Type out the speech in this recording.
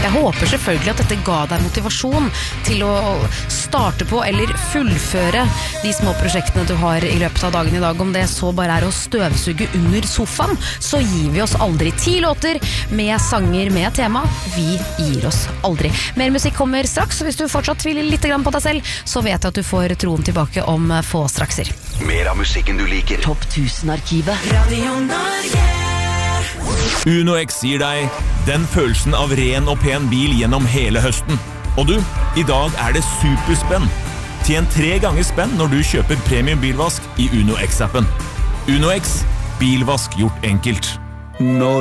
Jeg håper selvfølgelig at dette ga deg motivasjon til å starte på eller fullføre de små prosjektene du har i løpet av dagen i dag. Om det så bare å støvsuge under sofaen, så gir vi oss aldri. 10 låter med sanger med tema. Vi gir oss aldri. Mer musikk kommer straks, og hvis du fortsatt tviler litt grann på deg selv, så vet jeg at du får troen tilbake om få strakser. Mer av musikken du liker. Topp 1000-arkivet. Radio Norge. Uno X gir deg den følelsen av ren og pen bil gjennom hele høsten. Og du, i dag det superspenn. Tjen 3 ganger spenn når du kjøper premium bilvask i Uno X-appen. Uno X, bilvask gjort enkelt. Når